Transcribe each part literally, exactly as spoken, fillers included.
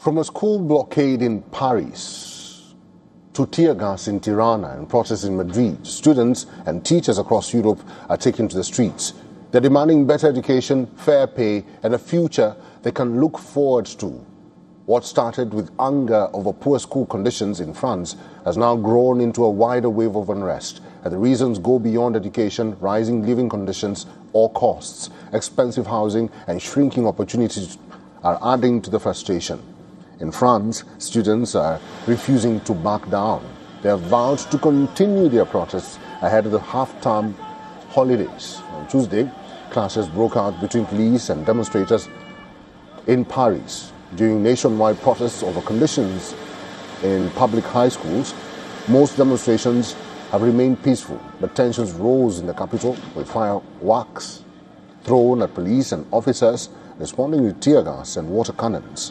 From a school blockade in Paris to tear gas in Tirana and protests in Madrid, students and teachers across Europe are taking to the streets. They're demanding better education, fair pay, and a future they can look forward to. What started with anger over poor school conditions in France has now grown into a wider wave of unrest, and the reasons go beyond education, rising living conditions or costs. Expensive housing and shrinking opportunities are adding to the frustration. In France, students are refusing to back down. They have vowed to continue their protests ahead of the half-term holidays. On Tuesday, clashes broke out between police and demonstrators in Paris. During nationwide protests over conditions in public high schools, most demonstrations have remained peaceful, but tensions rose in the capital with fireworks thrown at police and officers responding with tear gas and water cannons.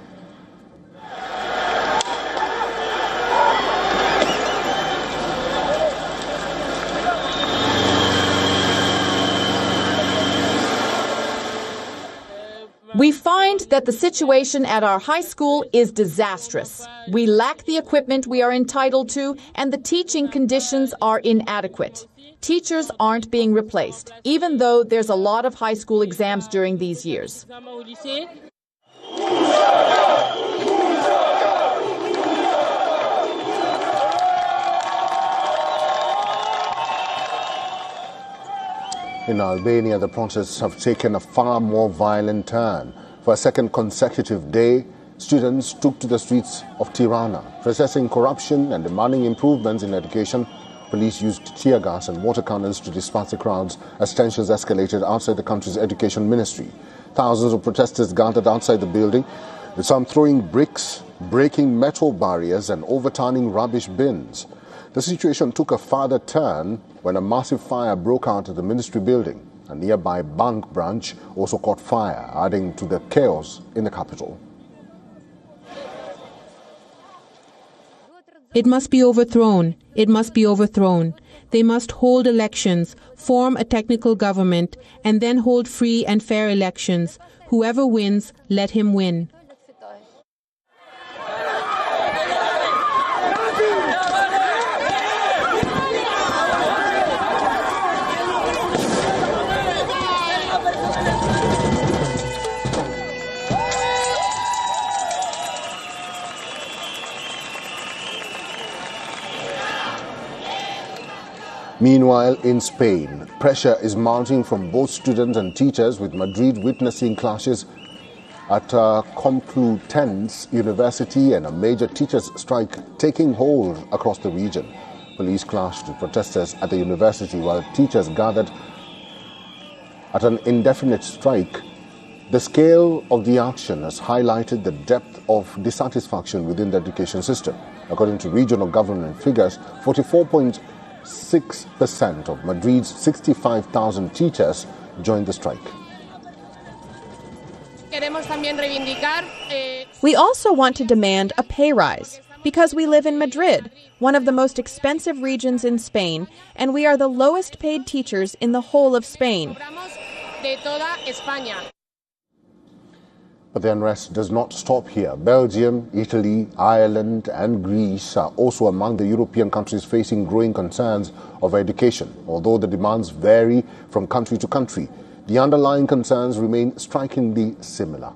We find that the situation at our high school is disastrous. We lack the equipment we are entitled to, and the teaching conditions are inadequate. Teachers aren't being replaced, even though there's a lot of high school exams during these years. In Albania, the protests have taken a far more violent turn. For a second consecutive day, students took to the streets of Tirana, protesting corruption and demanding improvements in education. Police used tear gas and water cannons to disperse the crowds as tensions escalated outside the country's education ministry. Thousands of protesters gathered outside the building, with some throwing bricks, breaking metal barriers and overturning rubbish bins. The situation took a further turn when a massive fire broke out at the ministry building. A nearby bank branch also caught fire, adding to the chaos in the capital. It must be overthrown. It must be overthrown. They must hold elections, form a technical government, and then hold free and fair elections. Whoever wins, let him win. Meanwhile, in Spain, pressure is mounting from both students and teachers, with Madrid witnessing clashes at uh, Complutense University and a major teachers' strike taking hold across the region. Police clashed with protesters at the university while teachers gathered at an indefinite strike. The scale of the action has highlighted the depth of dissatisfaction within the education system. According to regional government figures, forty-four point six percent of Madrid's sixty-five thousand teachers joined the strike. We also want to demand a pay rise because we live in Madrid, one of the most expensive regions in Spain, and we are the lowest paid teachers in the whole of Spain. But the unrest does not stop here. Belgium, Italy, Ireland and Greece are also among the European countries facing growing concerns over education. Although the demands vary from country to country, the underlying concerns remain strikingly similar.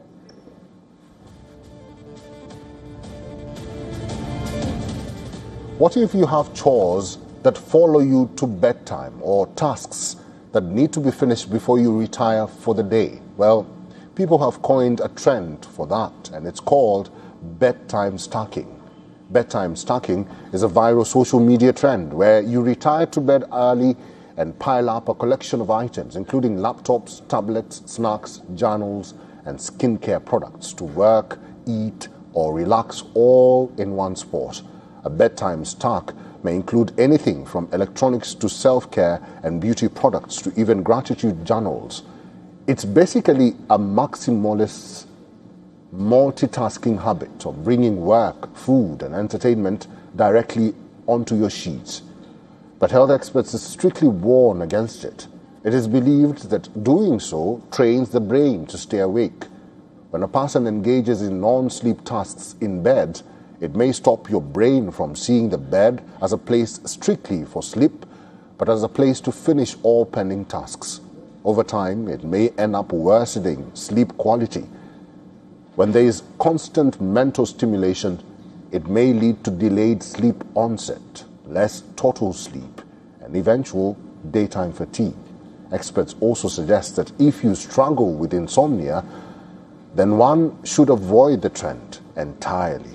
What if you have chores that follow you to bedtime, or tasks that need to be finished before you retire for the day? Well, people have coined a trend for that, and it's called bedtime stacking. Bedtime stacking is a viral social media trend where you retire to bed early and pile up a collection of items, including laptops, tablets, snacks, journals, and skincare products to work, eat, or relax all in one spot. A bedtime stack may include anything from electronics to self-care and beauty products to even gratitude journals. It's basically a maximalist's multitasking habit of bringing work, food, and entertainment directly onto your sheets. But health experts strictly warn against it. It is believed that doing so trains the brain to stay awake. When a person engages in non-sleep tasks in bed, it may stop your brain from seeing the bed as a place strictly for sleep, but as a place to finish all pending tasks. Over time, it may end up worsening sleep quality. When there is constant mental stimulation, it may lead to delayed sleep onset, less total sleep, and eventual daytime fatigue. Experts also suggest that if you struggle with insomnia, then one should avoid the trend entirely.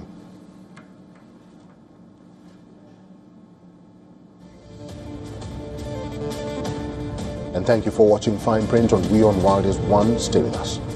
And thank you for watching Fine Print on WION World is One. Stay with us.